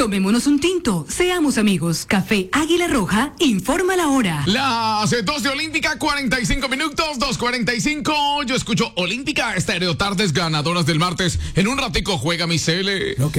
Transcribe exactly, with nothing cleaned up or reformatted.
Tomémonos un tinto, seamos amigos. Café Águila Roja, informa la hora. Las dos de Olímpica, cuarenta y cinco minutos, dos cuarenta y cinco. Yo escucho Olímpica, Estéreo Tardes, ganadoras del martes. En un ratico juega mi Cele. Ok,